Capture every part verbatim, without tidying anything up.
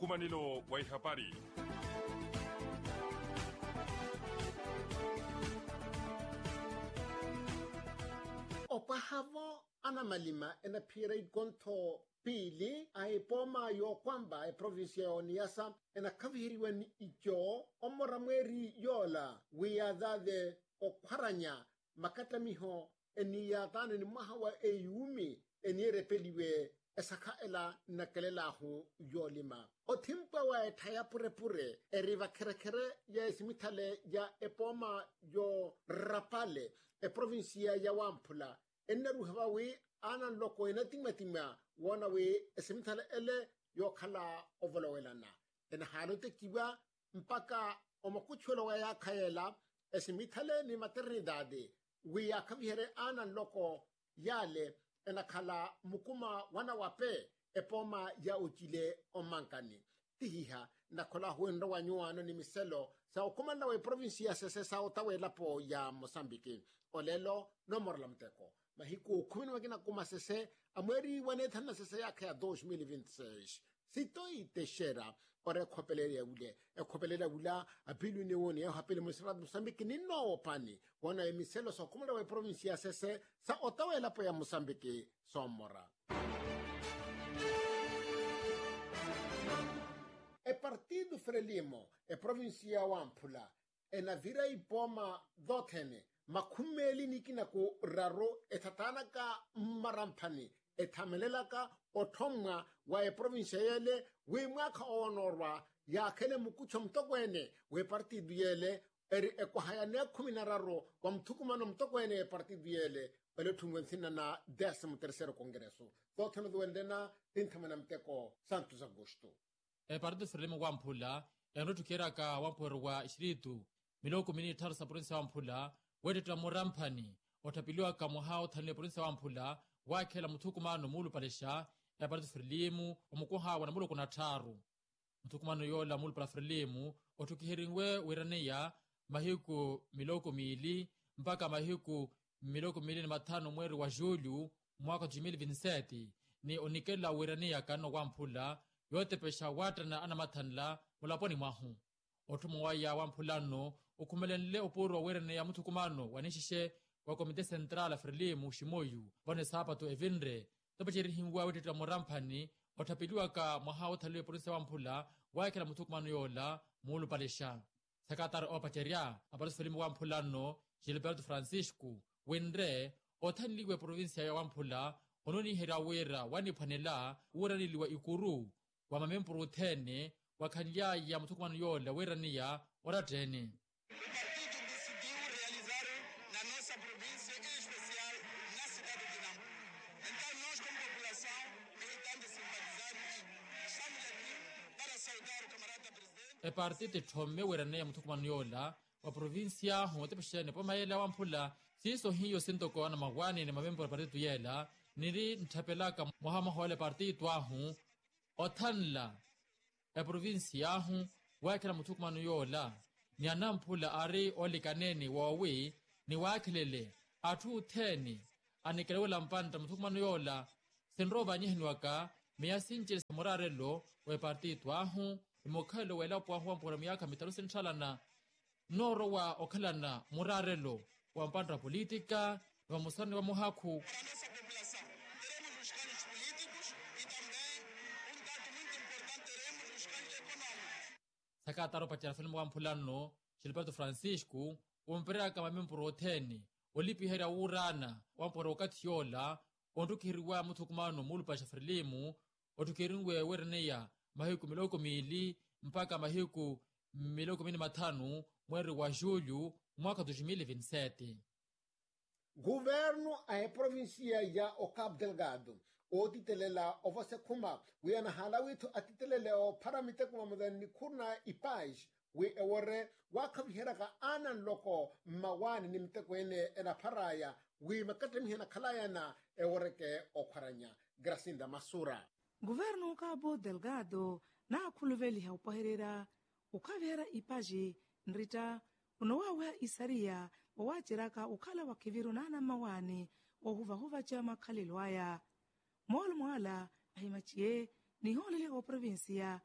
Mkumanilo wa habari. Opahavo ana malima ena pira igonto pili aipoma yo kwamba e provinsia ya Niassa ena kavihiriwe ni ijo omora mweri yola wiyadhade okwaranya makatamiho eni yadhane ni mahawa eyumi eni repeliwe esaka ela nakelelahu yolima otimpa wa etaya purepure eriva kerekere ya esimitale ya epoma yo rapale e provinsia ya Wampula enneru hawawi anan loko enatimatima wana we esimitale ele yo khala ovolowelana ena halote kiwa mpaka omakuchwelo wa ya kayela esimitale ni maternidade we ya kavihere anan loko yale ena khala mukuma wana wape epoma ya uchile omankani tihiha na kola huenda wanyuano ni miselo sa ukumanda we provinsia sese sa otawe lapo ya Mozambique olelo no morlamteko mahiku kumini wakina kuma sese amweri wanethana sese yake ya dos mil e vinte e seis sitoi teshera ore khopelele ya ule e khopelele ula apilu ni woni ya hapele musirad Mozambique ni no opani wana emiselo sa ukumanda we provinsia sese sa otawe lapo ya Mozambique somora. E partido Frelimo e provinsia Wampula e na vira ipoma dhotene makumeli nikina ku raro etatanaka marampani etamelelaka otomwa wa e provinsia yele we mwaka onorwa ya kele mukucho mtokwene we partido yele eri ekwahayane kuminararo wa mtukumano mtokwene e partido yele ele tungwensina na décimo terceiro congresso dhotene duendena tintamana mteko Santos Augusto. E partido Frelimo Wampula enrotukieraka wampwero wa ishiritu miloko mini tharu sa provinsia Wampula wedetela murampani otapiliwa ka mohao thanile provinsia Wampula wakhela muthukumano mulu palesha e partido Frelimo omukuhawa na muloko na tharu muthukumano yola mulu para Frelimo otukihiriwe wiraneya mahiku miloko mili mpaka mahiku miloko mili na mathano mweri wa julho mwaka dois mil e vinte e sete ni onikela wiraneya kano Wampula yote pesha watana ana mathanla mulaponi mwahu otumo waya Wampulano ukhumelenle opuro wa werene ya muthukumano wanishishe wa komite central Frelimo Shimoyu bone sapato evinre topachirihinguwa wetitila moramphani othapiliwa ka mwahao thaliwe provinsia Wampula waikela muthukumano yola mulu palesha sakatari opacheria apariso Frelimo Wampulano Gilberto Francisco wenre othaniliwe provinsia ya Wampula ononihera wera waniphanela uweraniliwa ikuru wa mamembro uthene wakhanilya ya muthukumano yola weraniya oratene. O partido decidiu realizar na nossa província, em especial na cidade de Nampula. Então nós, como população, militantes e simpatizantes, estamos aqui para saudar o camarada presidente. E partido ithome weraniya muthukumano yola wa província hotepeshene pomayela Wampula siso hiyo sintoko na magwani ni mamembro partido yela niri nthapelaka mohamahole partido ahu othanla e provinsia ahu wakhela muthukumano yola ni anampula ari olikaneni wawi ni wakhelele athu utheni anikelewela mpanta muthukumano yola senrova nyihiniwaka miyasinjele samurarelo we partido ahu imokhelo welapo ahu wampura miyaka mitalu senthalana noro wa okhalana murarelo wa mpanta politika wa musarani wa muhakhu. Para a nossa população, teremos os canos políticos e também, um dado muito importante, teremos os canos econômicos. Sakataro pachara Frelimo Wampulano Gilberto Francisco umpereka mamembro othene olipihera urana wampora wakati yola ontukihiriwa muthukumano mulu pasha Frelimo otukihiriwe wereneya mahiku miloko mili mpaka mahiku miloko mini mathanu mweri wa julho mwaka dois mil e vinte e sete. Governo a provincia ya o Cabo Delgado o titelela o você kuma we ana halawito atitelele o paramite kuma mudani kurna ipaj we ewore wakabihera ka anan loko mawani ni mtekwene ena paraya we makatem hina kalaya na ewore ke o kwaranya Gracinda Masura. Governo Cabo Delgado na kuluveli haupaherera ukavihera ipaji nrita unowawa isaria wawachiraka ukhala wa kiviru nana mawani wahuvahuva cha makhalilwaya molo mwala ahimachiye ni holele o provinsia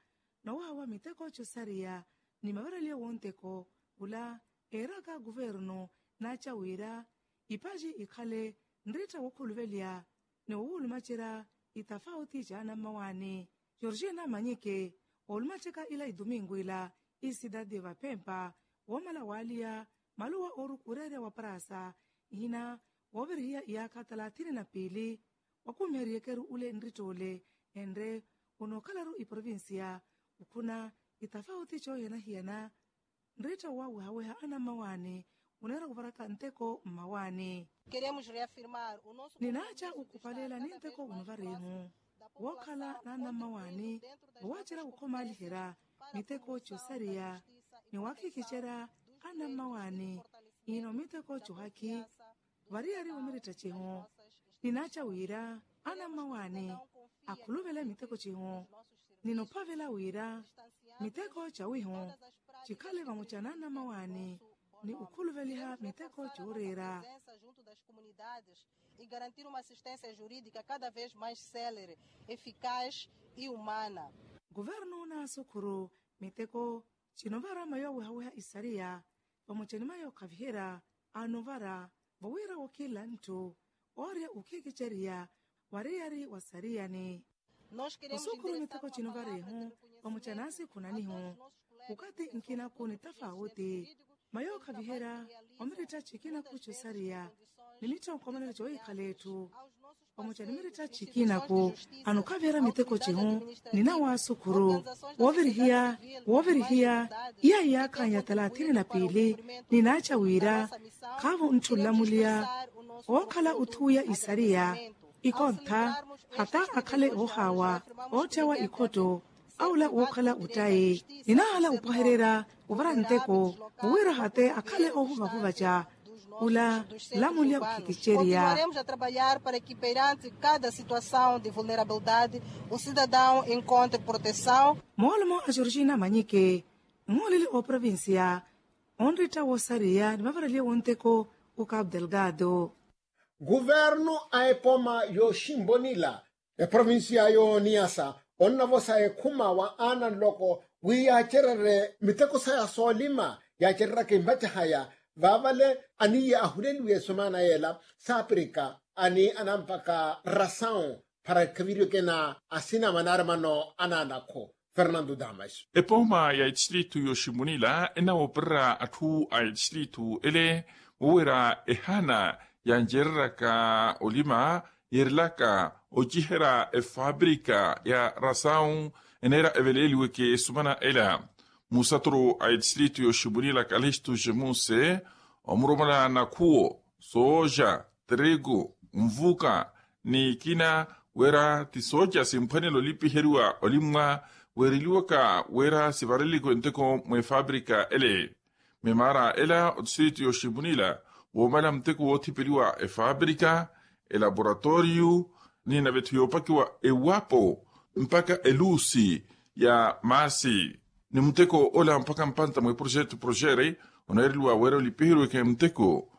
na wawa miteko chosaria ni mavaraliya wonteko ula eraka guverno na chawira ipaji ikhale nrita wokhuluvelya ne wowulumachira itafauti jana mawani Georgina Manyike olumacheka ila idomingo ila isidade vapempa womala walia maluwa oru kurere wa prasa ina woveriya iyaka talatini na pili wakumeriyekeru ule nritole endre unokalaru iprovinsia ukuna itafauti cho yana hiyana nrita wa waweha ana mawani unera kuvaraka nteko mawani Queremos reafirmar o nosso ninacha ukupalela ninteko unuvaremu wokala nana mawani wachira ukomalihira miteko chosaria ni wakikichera ana mawani ino miteko chohaki variari umirita chiho ninacha wira ana mawani akuluvela miteko chiho ninopavela wira miteko chawiho chikale vamuchanana mawani ni ukuluveliha miteko churera junto das comunidades e garantir uma assistência jurídica cada vez mais célere, eficaz e humana. Governo na sukuru miteko chinovara mayo wehaweha isaria pamochani mayo kavihera anovara wawira wakila ntu oria ukikicheria wariari wasariani Nós queremos usukuru miteko chinovarehu pamochanasi kunanihu ukati nkina kuni tafauti mayo kavihera omirita chikina kuchosaria nimita ukomanele choi kaletu pamochani mirita chikina ku anukavihera miteko chihu nina wa sukuru woverihia woverihia iya iya kanya talatini na pili ninacha wira kavu ntulamulia okala utuya isaria ikonta hata akale ohawa otewa ikoto aula okala utaye ninahala upaherera uvara nteko uwira hate akale ohuvahuvacha ula lamulia ukikicheria. Continuaremos a trabalhar para que perante cada situação de vulnerabilidade o cidadão encontre proteção. Molmo a Georgina Manyike ngolili o provincia onrita wosaria nimavaralia wonteko o Cabo Delgado. Governo aepoma yo shimbonila e provincia yo niasa onna vosa e kuma wa ana loko wi ya cherere miteko sa solima ya cherra ke mbacha haya vavale ani ya hulelu ya somana yela saprika ani anampaka rasao para kavirio kena asina manarmano ananako Fernando Damas. E poma ya distrito yo shimbonila ena opera atu a distrito ele uera ehana yanjerra ka olima yerlaka ojihera e fabrika ya rasaun enera eveleliwe ke sumana ela musatro a distrito yo shimbonila kalisto jemuse omromala na kuo soja trigo mvuka ni kina wera ti soja simpanelo lipi herua olimwa weriliwaka wera sivareligo enteko mwe fabrika ele memara ela o distrito yo shimbonila womala mteko wotipeliwa e fabrika e laboratorio ni na vetuyopakiwa e wapo mpaka elusi ya masi ni mteko ola mpaka mpanta mwe projeto projere onairiwa wero lipihiru ke mteko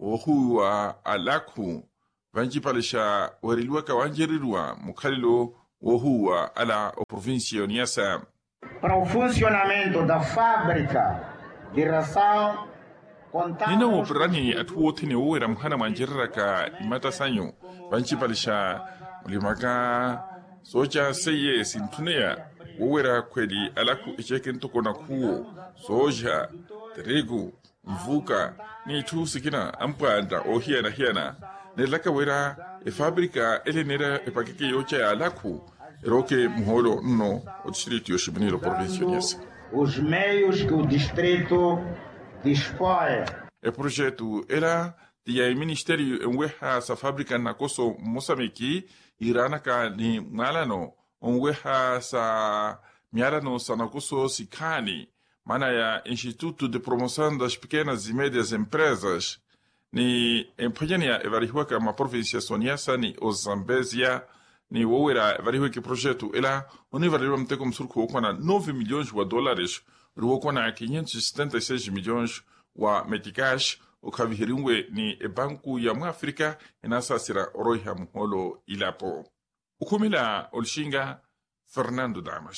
wohuwa alaku vanjipalisha weriliwa ka wanjerirwa mukhalilo wohuwa ala o província oniasa para o funcionamento da fábrica de ração. Nina wobrani atuwo tine wowera mhana manjerra ka imata sanyo vanchipalisha ulimaka soja seye sintunea wowera kweli alaku icheken tokona kuo soja trigo mvuka ni tu sikina ampanda o hiana hiana nelaka wera e fabrika elenera e pakeke yocha alaku eroke muholo no o distrito yo shimbonila provincionias os meios que o distrito dispõe. E projeto era tia e ministério enweha sa fábrica na koso Moçambique irana ka ni ngalano onweha sa miarano sa na koso sikani mana ya Instituto de Promoção das Pequenas e Médias Empresas ni empanhania evarihuaka ma província soniasa ni o Zambésia ni wowera evarihuaki projeto ela onivariwa mteko msurku okwana nove milhões de dólares ruokwana quinhentos e setenta e seis milhões wa metikash ukavihiriwe ni e banku ya Mwafrika inasasira roiha muholo ilapo ukumila olshinga Fernando Damas.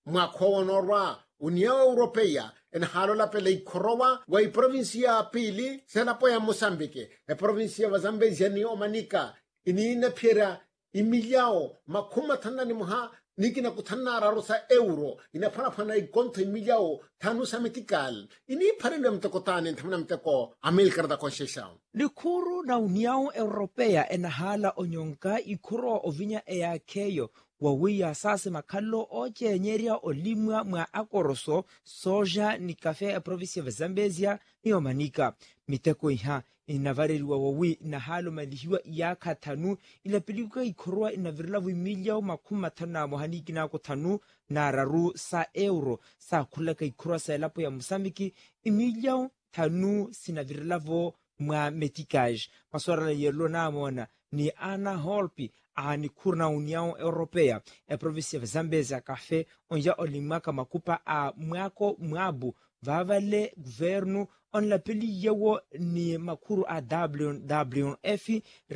mwakhowonorwa União Europeia en halo la pele ikorowa wa provincia pili senapo ya Mozambique e provincia wa Zambezia ni omanika ini na pira imiliao makuma tanani muha nikina kutanna rarosa euro ina pana pana ikonto imiliao tanu sametical ini parenda mteko tani ntamna mteko Amerika da Conceição likuru na União Europeia en hala onyonka ikuro ovinya ea keyo wawiya sase makalo oche nyeria olimwa mwa akoroso soja ni kafe ya provinsia ya Zambezia ni omanika miteko iha inavaririwa wawi na halo malihiwa ya katanu ilapilika ikorwa inavirila vimilia makumi matano na mohaniki na kotanu na raru sa euro sa kulaka ikorwa sa elapo ya Mozambiki imilia tanu sinavirila vo mwa metikaj maswara la yerlo na amona ni Ana Holpi ani kurna União Europeia e província ya Zambezia kafe onja olimaka makupa a mwako mwabu vavale governo on la peli yawo ni makuru a W W F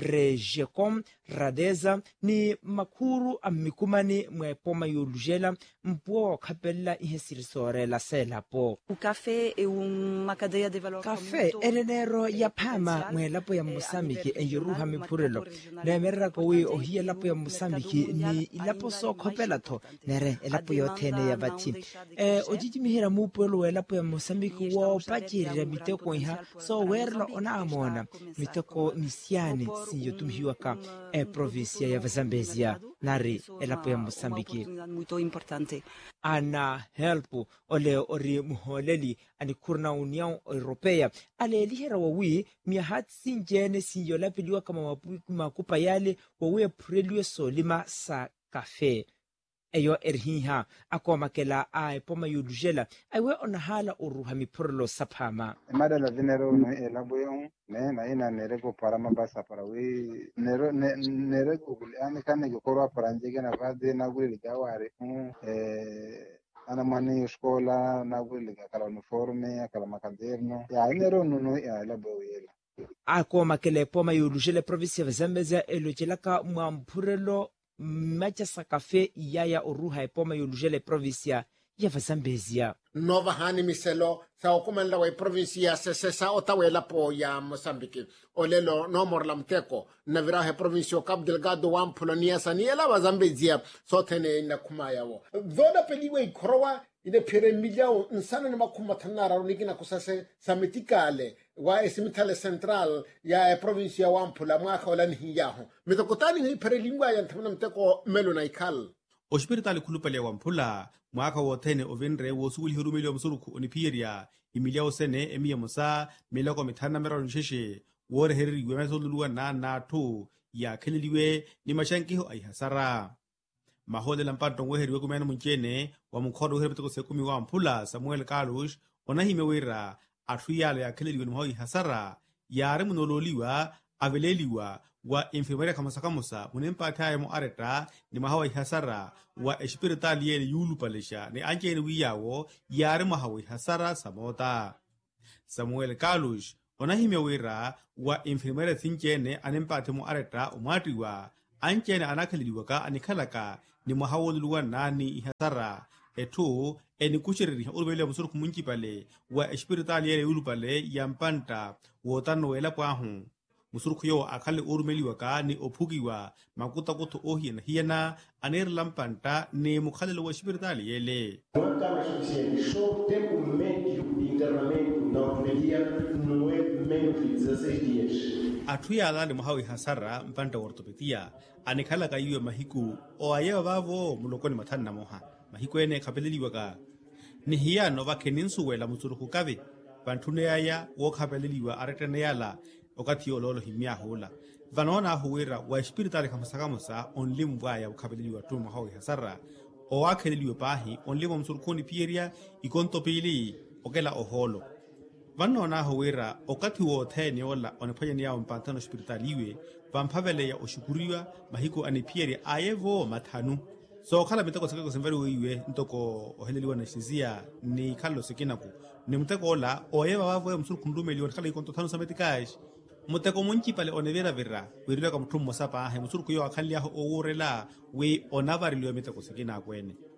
Regecom Radeza ni makuru a mikumani mwe poma yolujela mpo kapella ihesirisore la sela po o café é uma cadeia de valor café erenero ya pama mwe lapo ya Mozambique e yoruha mipurelo na merra ko wi ohia lapo ya Mozambique ni ilapo so kopela to nere elapo yo tene ya bati e ojiji mihira mupolo elapo ya Mozambique wo pachiri miteko iha so werlo ona amona miteko misiane si yotumhiwa ka e provincia ya Zambezia nari elapo ya Mozambique muito importante ana helpu ole ori muholeli ani kurna União Europeia ale lihera wawi miahat sinjene sinyola piliwa kama makupa yale wawe prelue solima sa kafe eyo erhiha akoma kela ai poma yulujela aiwe onahala uruha mipurlo sapama mada la vinero no elaboyon ne na ina nereko para mabasa para we nero nereko ani kane gokoro para njege na vade na gule jaware eh ana mani escola na gule kala uniforme kala makaderno ya nero no no ya elaboyela akoma kele poma yulujela provincia ya Zambezia elojelaka mwampurelo macha sakafe yaya oruha epoma yolujele provincia ya Zambezia nova hani miselo sa okumanda wa provincia sesa otawela po ya Mozambique olelo nomor lamteko na virahe provincia Cabo Delgado wampolonia saniela wa Zambezia sotene na kumaya wo dhoda peliwe ikorowa ine pere miliao nsana ni makuma tanara unigina kusase samitikale wa esimitale central ya provincia wampula mwaka wala nihiyaho mitokotani hii pere lingwa ya ntamana mteko melo na ikal oshpiritali kulupale wampula mwaka wotene ovenre wosuli hirumili wa msuruku onipiria imilia osene emiya musa milako mitana mera nsheshe wore heriri wemesoluluwa na natu ya keliliwe ni mashankiho ay hasara mahole lampanto ngweheri wekumena munchene wa mukhodo wehere betoko sekumi wa mpula Samuel Kalush onahime wera atuyale ya keliliwe nmhawi hasara yare munololiwa aveleliwa wa infirmaria kamasakamusa munempataye mo areta ni mahawa hasara wa espiritual yele yulu palesha ni anjeni wiyawo yare mahawa hasara samota Samuel Kalush onahime wera wa infirmaria thinchene anempate mo areta umatiwa anchene anakaliliwa ka anikalaka ni mahawoluwa nani ihasara etu eni kuchiriri urubele musuru kumunchi pale wa espiritual yele yulu pale yampanta wotano wela pahu musuru kuyo akale urumeliwa ka ni opugiwa makuta kutu ohi na hiena aner lampanta ni mukhalelo wa espiritual yele não está suficiente só o tempo médio de internamento na ortopedia não é menos de dezesseis dias atuya alani muhawi hasara mpanta ortopedia anikhala ka iwe mahiku o ayewa bavo mulokoni mathana moha mahiku ene khapeleliwa ka ni hiya no va keninsu wela musuruku kabe banthune yaya wo khapeleliwa aretene yala okati ololo himya hola vanona huwera wa espiritual kamasakamusa only mbaya ukhapeleliwa tu muhawi hasara o akheleliwa pahi only musurukuni pieria ikontopili okela oholo vanona huwera okati wo thene ola onephoyeni ya mpantano espiritualiwe vamphavele ya oshukuriwa mahiku anipieri ayevo mathanu so khala miteko sekeko semveri wiwe ntoko oheleliwa na shizia ni khalo sekinaku ni mteko ola oyeva wavo msuru kundumeli on khala ikonto thanu sametikash muteko munchi pale onevera vera wirilo ka mthummo sapa he msuru kuyo akhali yaho owurela we onavariliwe miteko sekina kwene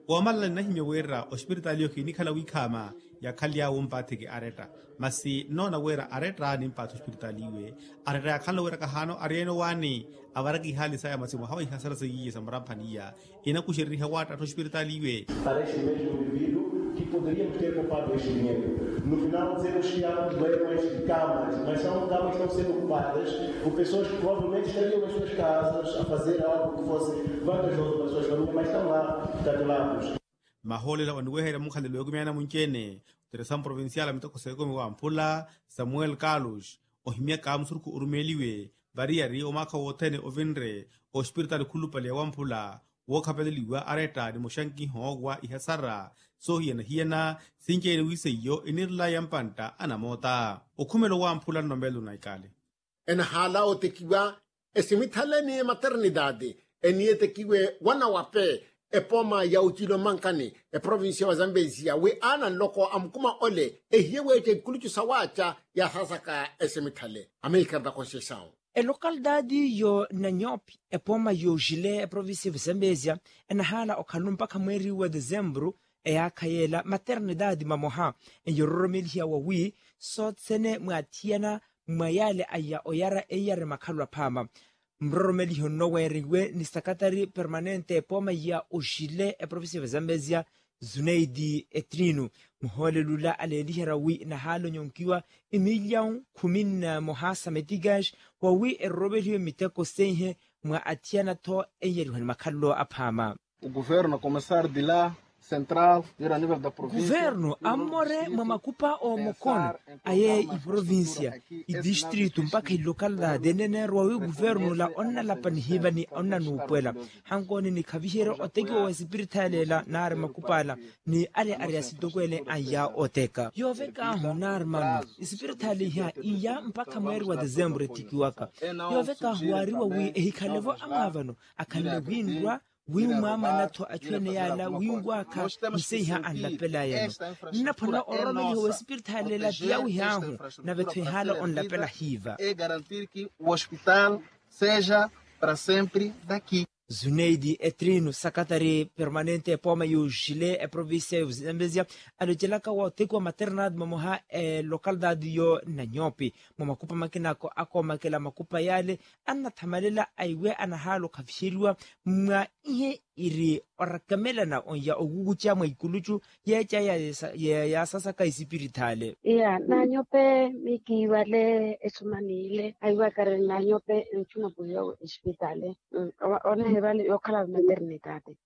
omalala na himye wera hospitalio klinikala wikama ya khalia wompathe ke areta masi nona wera areta ni mpatho hospitaliwe areta ya khala wera kahano areno wani avara ki hali sa ya masimo hawa ihasara sa yiye samarampania ina kushiriha wata hospitaliwe. Para esse mesmo indivíduo que poderíamos ter poupado este dinheiro. No final dizemos que há problemas de camas, mas são camas que estão sendo ocupadas por pessoas que provavelmente estariam nas suas casas a fazer algo que fosse vantajoso para as suas famílias, mas estão lá, catulados. Maholela wanwehera mukhalelo yokumiana munchene teresam provincial amitoko sekomi wa Mpula Samuel Carlos ohimia kamsurku urumeliwe bariari omaka wotene ovinre hospital kulupale wa Mpula wokhapeleliwa areta ni moshanki hogwa ihasara so hiena hiena sinjeni wiseyo inirla yampanta anamota okhumelo wa Mpula nombelo naikale en hala otekiwa esimithale ni maternidade enietekiwe wana wape epoma ya uchilo mankani e provincia wa Zambezia we ana loko amkuma ole e hiyeweche kuluchu sawacha ya sasaka esimithale Amerika da concession e localidade yo Nanyopi epoma yo Jile e provincia wa Zambezia en hala okhalumpa kamweri wa Dezembro e akayela maternidade mamoha en yororomeliha wa wi so tsene mwatiana mwayale aya oyara eyare makhalwa phama mroromeli honno weriwe ni secretary permanente poma ya Ojile e province ya Zambezia Zuneidi Etrinu muhole lula alelihera wi na halo nyonkiwa emilion kumina mohasa metigash wa wi erobelio miteko senhe mwa atiana to eyeri hani makallo aphama o governo começar de lá central ir a nível da província governo amore mamakupa o mokono aye i provincia i distrito mpaka i localidade nene rwa governo la onna la panhiba ni onna nupuela hankoni ni khabihero oteki o spiritalela nar makupala ni ale area sitokwele aya oteka yoveka honar mama spiritali ha iya mpaka mweri wa December tikiwaka yoveka hwariwa wi ehikhalevo amavano akhale windwa wiu mama nato achwene yala wingwaka mseiha anlapela yeno napona oromeli ho hospital la diawi hahu na betwe hala onlapela hiva é garantir que o hospital seja para sempre daqui. Zuneidi Etrinu secretary permanente poma yo Jile e província ya Zambezia alojelaka wa tekwa maternidade mamoha e localidade yo Nanyopi mamakupa makinako ako makela makupa yale anna thamalela aiwe ana halo khafshiriwa mwa ihe iri orakamela na onya ogugucha mwa ikuluchu yecha ya ya, ya sasa ka spiritale ya Nanyope miki wale esumanile aiwa kare Nanyope nchuna buyo hospitale one vale yo khala maternidade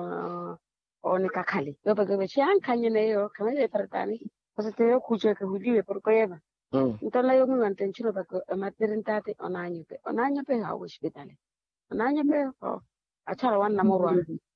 o one kakhale yo ba ke chiang khanye ne yo khame tratani pues te yo kuche ke hudiwe por koyeba ntola yo ngante nchino ba maternidade onanyo pe onanyo pe ha hospitale onanyo pe o achara wana morwa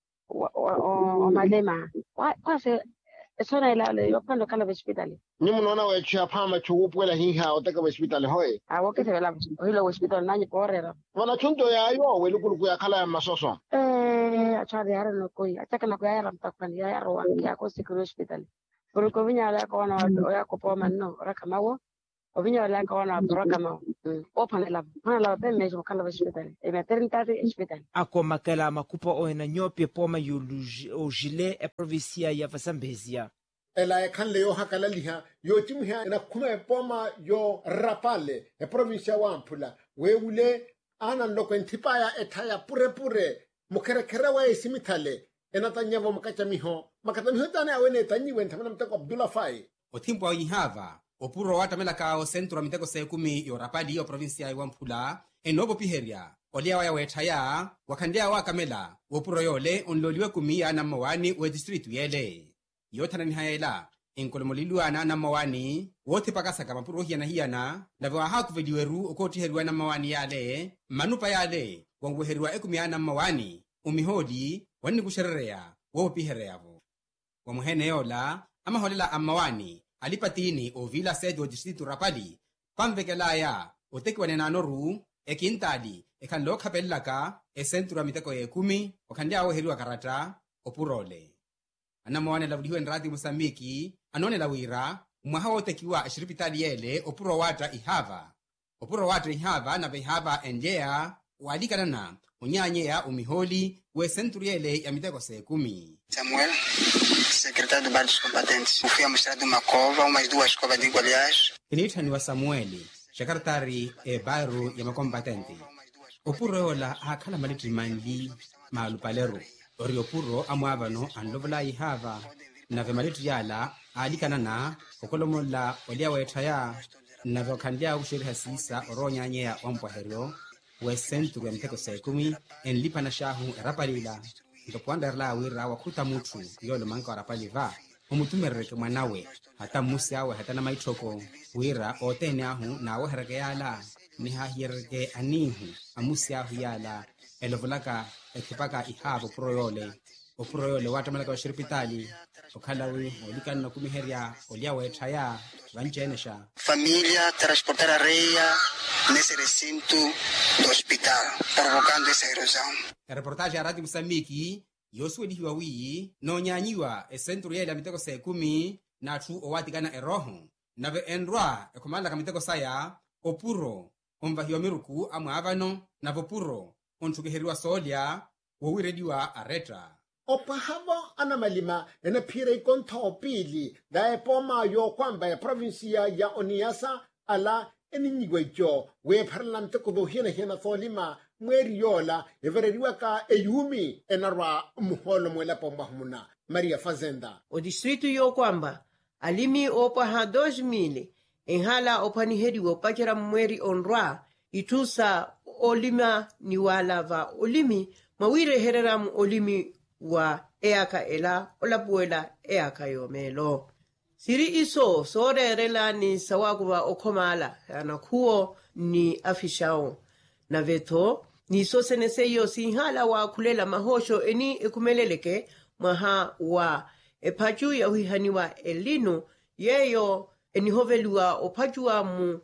o malema kwa se esona ila le yo kando kala hospitale ni mnona we chia phama chuupwela hiha oteka hospitale hoye awo ke se vela hilo hospital nanyo porera wana chunto ya yo we lukulu ya kala ya masoso eh achara yara no koi achaka na kuyara mtakani ya yara wangi ya ko sikuru hospital por ko vinya la ko wana ya ko poma no rakamawo ovinya la ko wana rakamawo o panela panela be mejo kala hospital e maternidade hospital ako makela makupa o na Nyopi poma yo Jile e provincia ya Zambezia ela e khanle yo hakala liha yo chimha na kuma poma yo Rapale e provincia wa Mpula we ule ana loko ntipaya ethaya pure pure mukherekhere wa isimithale ena tanyavo makacha miho makata miho tane awene tanyiwe nthamana mteko Abdullah Fai othimpo wa ihava opuro watamela ka o centro miteko sekumi yo Rapadi yo provincia ya Mpula enobo piheria olia wa wethaya wakhandia wa kamela opuro yole onloliwe kumi ya namawani we district yele yothana ni hayela enkolomoliluana namawani wothi pakasaka mapuro hiana hiana lawa hakuvediweru okotiheriwa namawani yale manupa yale wangweheriwa ekumi ya namawani umihodi wani kushererea wo pihereavo wamuhene yola amaholela amawani alipatini o vila sedo district Rapali pamvekelaya otekiwane nanoru ekintali ekhanlo khapellaka e centro miteko ekumi okhandia oheriwa karata opurole anamwane la vudiwe nradi Mosambiki anone la wira mwaha wotekiwa shiripitali yele opuro wata ihava opuro wata ihava na behava endea walikanana unyanye ya umiholi we centro yele ya miteko sekumi Samuel, secretário do Bar dos Combatentes. Fui amostrado uma cova, umas duas covas de goleagem. Initani wa Samueli, secretary e baru ya makombatenti. Opuro la akala maliti mandi malupalero. Ori opuro amwabano anlovala ihava na vemaliti yala alikana na okolomola olia wetaya na vokandia ushiri hasisa oronya nyea wampwaherio we centro ya mteko sekumi enlipa na shahu rapalila ndopwanda la wira wakuta mutu yolo manka rapaliva umutumereke mwanawe hata musi awe hata na maitoko wira otene ahu na wahereke yala ni hahireke anihu amusi ahu yala elovulaka ekipaka ihavo proyole o proyole watamalaka wa shiripitali okalawi olikana kumiheria olia wetaya vanchenesha Família transportar areia nesse recinto do hospital, provocando essa erosão. Reportagem ya Radio Msambiki Yosu Edihiwa wii no nyanyiwa e centro yela miteko sekumi na tu owatikana eroho na ve endwa ekomala kamiteko saya opuro omva hiwa miruku amwa avano na vopuro ontukeheriwa solia wowirediwa areta opahavo anamalima ena phira ikontho pili da epoma yo kwamba ya provinsia ya Oniasa ala eninyiwejo we parlamte ko hina hina tholima mweri yola evereriwa ka eyumi enarwa muholo mwela pomba humuna Maria Fazenda o distrito yo kwamba alimi opaha dois mil enhala opaniheriwa pachara mweri onrwa itusa olima niwalava olimi mawire heraram olimi wa eaka ela olapuela eaka yomelo siri iso sorerela ni sawakuwa okomala anakuo ni afishao na veto ni so seneseyo sinhala wa kulela mahosho eni ekumeleleke maha wa epachu ya huihaniwa elino yeyo enihovelua opachua mu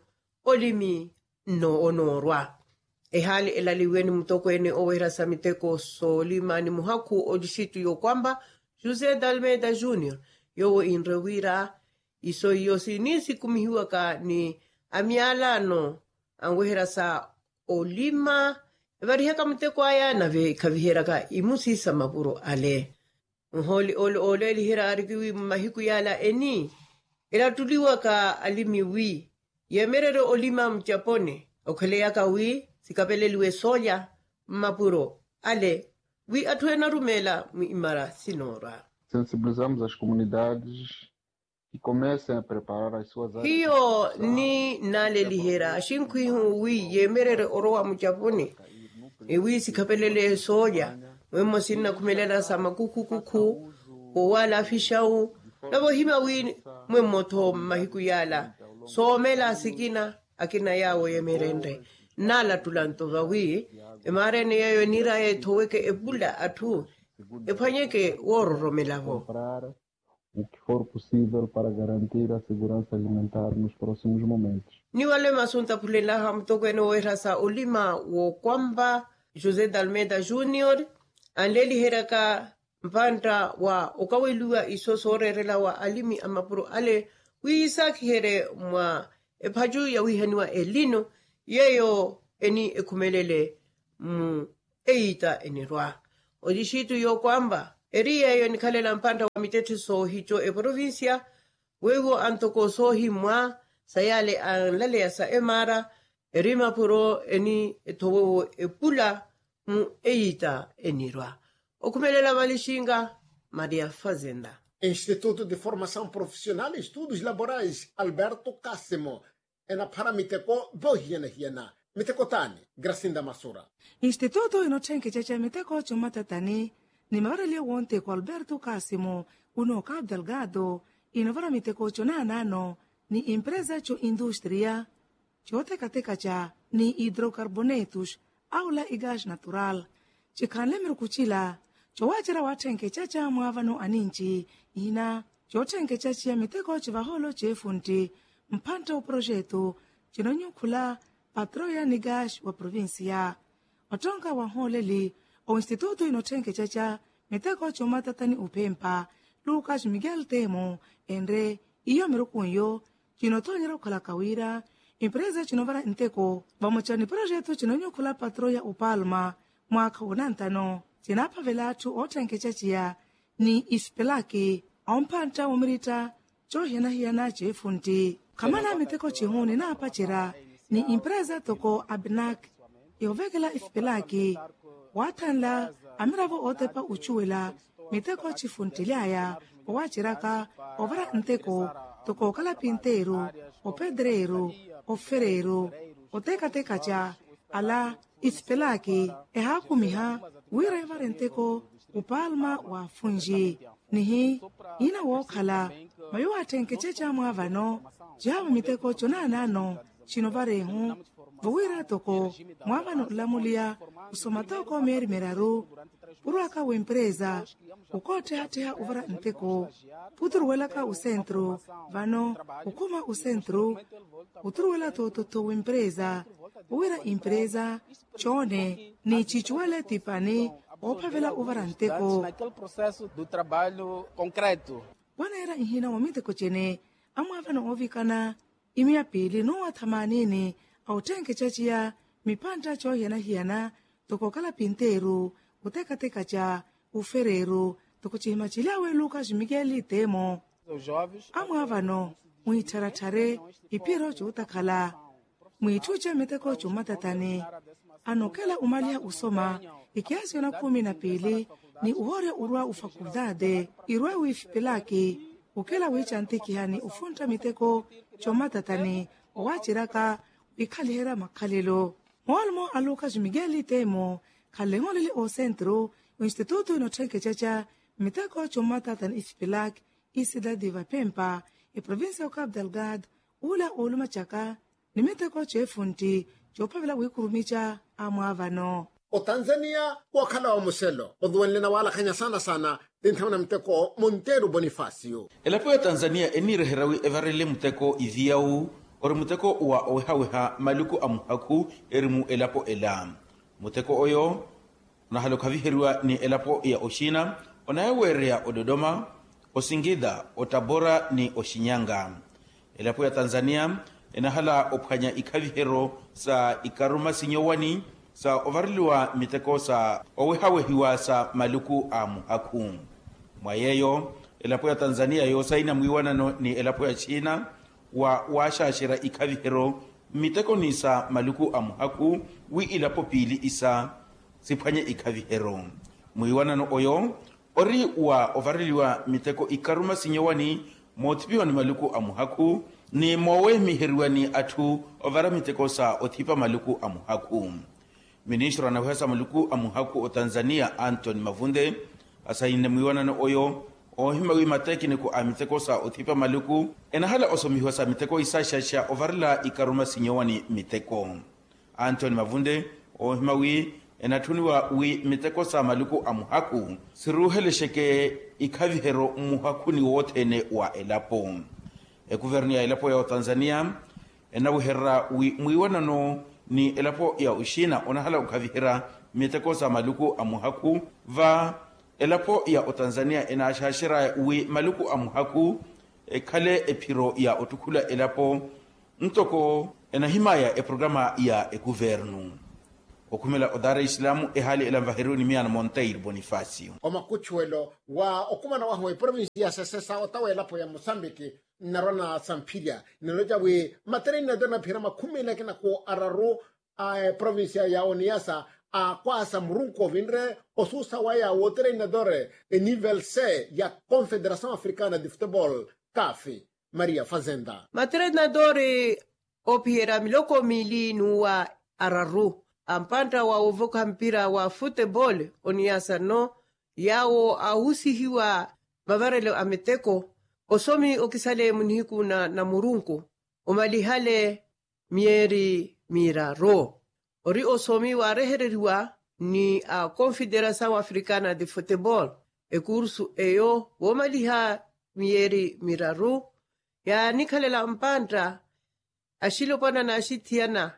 olimi no onorwa ehali elaliweni mutoko ene owera samiteko solima ni muhaku ojishitu yo kwamba Jose Dalmeida Junior yo inrewira iso yosi nisi kumihiwa ka ni amialano angwehera sa olima variheka muteko aya na ve kavihera ka imusi samaburo ale nholi ole ole lihera arikiwi mahiku yala eni elatuliwa ka alimi wi yemerere olima mjapone okheleya ka wi sikapeleliwe soya mapuro ale wi atuena rumela imara sinora. Sensibilizamos as comunidades que comecem a preparar as suas áreas. Hiyo ni nale lihera shinkwihu wi yemerere orowa mujapone e wi sikapelele soya wemo sinna kumelela sama kuku kuku o wala fishau labo hima wi mwemoto mahiku yala somela sikina akina yawo yemerende nala tulanto gawi emare ne yayo nira e toweke ebula atu epanyeke wororomelavo o que for possível para garantir a segurança alimentar nos próximos momentos. Ni wale masunta pulela hamtokeno werasa olima wo kwamba Jose Dalmeida Junior anleli heraka mpanta wa okawelua isosorerela wa alimi amapuro ale wiisaki here mwa epaju ya wihaniwa elino yeyo eni ekumelele mu eita enirwa odishitu yo kwamba eria yo nikalela mpanda wa mitete so hicho e provincia wewo antoko so himwa sayale anlale ya sa emara erima puro eni etowo epula mu eita enirwa okumelela malishinga Maria Fazenda. Instituto de Formação Profissional e Estudos Laborais Alberto Cássimo ena para miteko bohiena hiena miteko tani Gracinda Masura Instituto inothenke cheche miteko chumatatani ni mavarele wonte kwa Alberto Cássimo uno Cabo Delgado inovara miteko chonanano ni empresa cho industria chote kateka cha ni hidrocarbonetos aula e gás natural chikhanle mirukuchila chowachira wathenke chacha mwavano aninchi ina chothenke chachi ya miteko chivaholo chefunti mpanta o projeto chinonyukhula patroya ni gás wa provincia otonga wa holeli o instituto inothenke chacha miteko chomatatani upempa Lucas Miguel Temo endre iyo mirukunyo chinotonyera kukhala kawira empresa chinovara nteko vamochani projeto chinonyukhula patroya upalma mwaka unantano chinaphavelatu othenke chachiya ni ispelaki aompanta omirita cho hena hiana che funti kamana miteko chihoni na apachira ni impreza toko abnak yovekela ispelaki watanla amiravo otepa uchuela miteko chifuntilaya owachiraka ovara nteko toko kala pintero o pedrero o ferero o tekatekacha ala ispelaki ehakumiha wire varenteko upalma wa funji nihi ina wokhala mayo atenkechecha mwavano java miteko chonanano chinovarehu vowira toko mwavano lamulia usomatoko meri meraru puruaka wempreza ukote hateha uvara nteko puturuwelaka usentro vano ukuma usentro uturuwela tototo wempreza uwira impreza chone ni chichuele tipani opavela uvara nteko naquele processo do trabalho concreto. Wana era ihina wamiteko chene amwavano ovikana imia pili nuwa thamanini au tenke chachia mipanta cho hiana hiana toko kala pinteru utekateka cha ufereru toko chihima chilawe Lucas Miguel Temo amwavano muitaratare ipiro cho utakala muituche miteko chumatatani anokela umalia usoma ikiasi na kumi na pili ni uhore urwa ufakuldade irwa wifipilaki ukela wichantikihani ufunta miteko chomatatani owachiraka ikalihera makalilo molmo a Lucas Miguel Temo kalengolele o centro o instituto inotrenke chacha miteko chomatatani ifipilak isida diva pempa e provincia o Cabo Delgado ula oluma chaka ni miteko chefunti chopavela wikurumicha amwavano o Tanzania wakhala wa muselo odhuenle na wala khanya sana sana dinthamna mteko Montero Bonifacio elapo ya Tanzania enire herawi everele mteko idhiau ori mteko wa ohaweha maluku amuhaku erimu elapo elam mteko oyo na halokavi herwa ni elapo ya Oshina onayewerea ododoma osingida otabora ni Oshinyanga elapo ya Tanzania enahala ophanya ikavihero sa ikaruma sinyowani sa ovariliwa miteko sa owehawehiwa sa maluku amuhaku mwayeyo elapo ya Tanzania yo saina mwiwanano ni elapo ya China wa washashira ikavihero miteko ni sa maluku amuhaku wi ilapo pili isa siphanye ikavihero mwiwanano oyo ori wa ovariliwa miteko ikaruma sinyowani motipiwa ni maluku amuhaku ni mowe miheriwani atu ovara miteko sa othipa maluku amuhaku Ministro anaweza maluku amuhaku o Tanzania Anthony Mavunde asaine mwiwanano oyo ohimawi mateki ni ku amiteko sa othipa maluku enahala osomiwa sa miteko isashasha ovarla ikaruma sinyowani miteko Anthony Mavunde ohimawi enatuniwa wi miteko sa maluku amuhaku siruhelesheke ikavihero muhaku ni wotene wa elapo e guvernia elapo ya Tanzania enawihera wi mwiwanano ni elapo ya Ushina onahala ukavihira miteko sa maluku amuhaku va elapo ya Tanzania enashashira wi maluku amuhaku e kale epiro ya otukula elapo ntoko enahimaya e programa ya e guvernu okumela odare islamu e hali elamva heruni miana Monteiro Bonifacio omakuchuelo wa okumana wa hwe provincia sesa otawe elapo ya Mozambique narona Sampilia niloja we materina dona pirama kumela kina ko araro a provincia ya Oniasa a kwasa murunko vinre osusa waya wotrena dore e nivel C ya Confederação Africana de Futebol C A F Maria Fazenda materina dore opiera miloko mili nuwa araru ampanta wa uvoka mpira wa football Oniasa no yao ahusihiwa mavarelo ameteko osomi okisale munihiku na, na murunku omalihale mieri miraro ori osomi wa rehereriwa ni a Confederação Africana de Futebol e kursu eyo womaliha mieri miraro ya nikalela mpanta ashilopana na ashitiana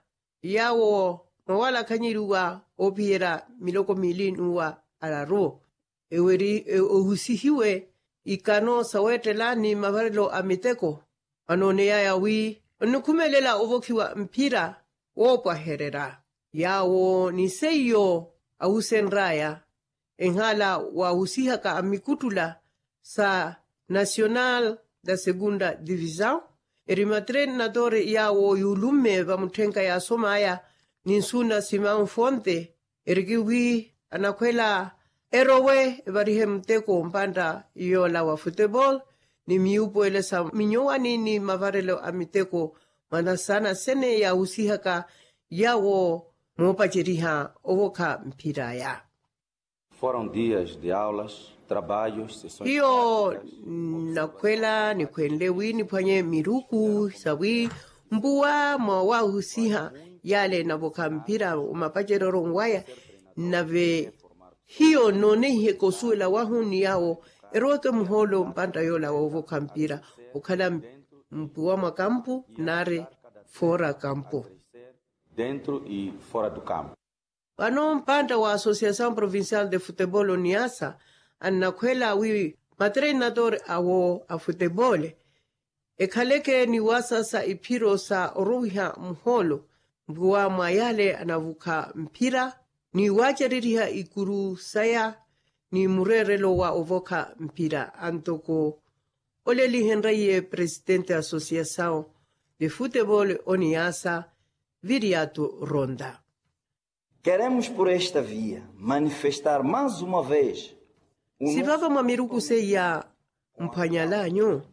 yawo mawala kanyiruwa opiera miloko milinuwa araro eweri e, ohusihiwe ikano sawetelani mavarelo amiteko anonea ya wi nukumelela ovokiwa mpira wopa herera yawo ni seyo ausenraya enhala wahusihaka amikutula sa Nacional da Segunda Divisão, erima treinador yawo yulume vamuthenka ya Somaya ninsuna Simão Fonte, erikiwi anakwela erowe varihe mteko mpanda yola wa futebol, ni miupo ele sa minyowani ni mavarelo amiteko manasana sene ya usihaka yawo mopachiriha ovoka mpiraya. Foram dias de aulas, trabalhos, sessões. Hiyo nakwela ni kwenlewi ni panye miruku sawi mbuwa mwa usiha yale navoka mpira umapachero ngwaya nave hiyo none hikosuela wahuni yao eroke mholo mpanda yola wovoka mpira ukala mpuwa makampu nare fora campo dentro e fora do campo. Pano mpanda wa Associação Provincial de Futebol Niassa anakwela wi matreinador awo a futebol ekhaleke ni wasasa ipiro sa oruha mholo mbuwa mayale anavuka mpira ni wachariria ikuru saya ni murerelo wa ovoka mpira antoko Oleli Henry presidente Associação de Futebol Niassa Viriato Ronda. Queremos por esta via manifestar mais uma vez Sivava mamiruku seya mpanyalanyo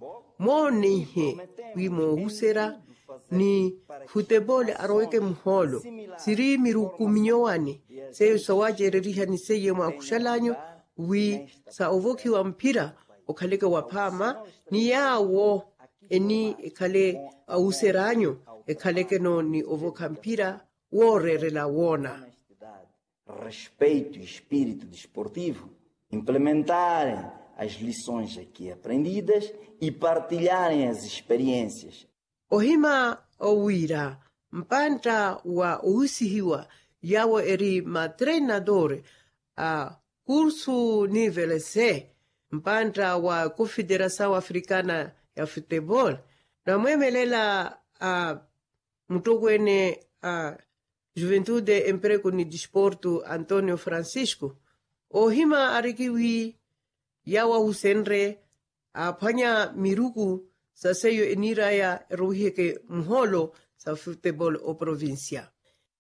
monihe wimo husera ni futebol aroeke mholo siri miruku minyowani seyo sawajereriha ni seye mwakushalanyo wi sa ovoki wa mpira okhaleke wapama ni yawo eni ekhale auseranyo ekhaleke no ni ovoka mpira worerela wona. Respeito e espírito desportivo, implementarem as lições aqui aprendidas e partilharem as experiências. Ohima owira mpanta wa uhusihiwa yawo eri matreinador a curso nível C mpanta wa Confederação Africana ya Futebol na mwemelela a mutogwene a Juventude Emprego ni Desporto Antônio Francisco ohima arikiwi yawa husenre apanya miruku sa seyo eniraya ruhike mholo sa futebol o província.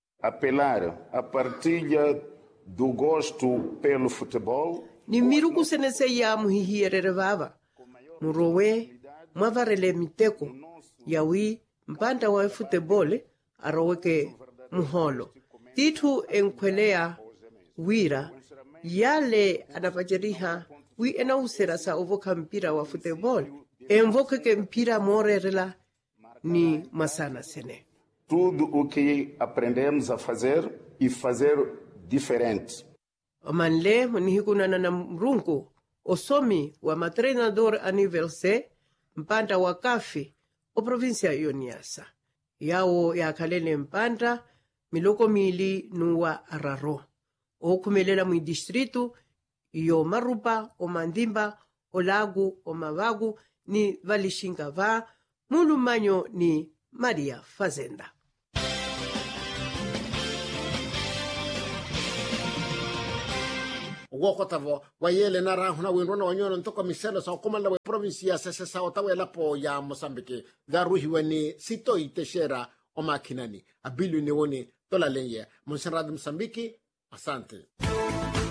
Apelar a partilha do gosto pelo futebol. Ni miruku seneseya muhihiererevava murowe mavarele miteko yawi mpanda wa futebol aroweke mholo titu enkwelea wira yale anapajeriha wi ena usera sa ovoka mpira wa futebol envoke ke mpira morerela ni masana sene. Tudo o que aprendemos a fazer e fazer diferente. Manle munihikuna na mrungu osomi wa matreinador a nível C mpanda wa kafi o província Niassa yawo yakalele mpanda miloko mili nuwa araro o kumelela mu distrito yo Marupa o Mandimba o Lago o Mavagu ni Valishinga va mulumanyo ni Maria Fazenda. Wokotavo wayele na rahuna wenrona wanyono ntoko miselo sa komanda we provincia sese sa otawela po ya Mozambique garuhi wani sito iteshera o makinani abilu ni woni tola lenye Monserrat Mozambique. Asante.